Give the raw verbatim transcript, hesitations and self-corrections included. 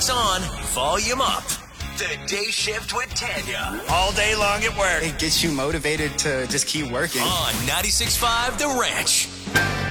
Lights on, volume up. The Day Shift with Tanya. All day long at work. It gets you motivated to just keep working. On ninety-six point five The Ranch.